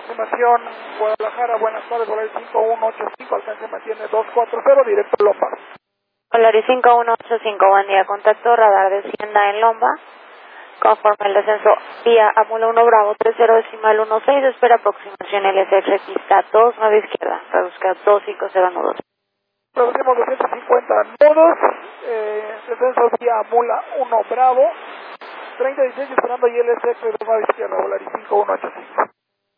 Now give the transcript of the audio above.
aproximación Guadalajara, buenas tardes, Volaris 5185, alcance mantiene 240, directo Lomba. Volaris 5185, buen día, contacto radar de Sienda en Lomba, conforme el descenso vía Amula 1 Bravo 30.16, espera aproximación LSX pista 29 izquierda, reduzca 250 nudos. Producimos 250 nudos, descenso vía Amula 1 Bravo, 30.16 esperando ILSX 29 izquierda, Volaris 5185.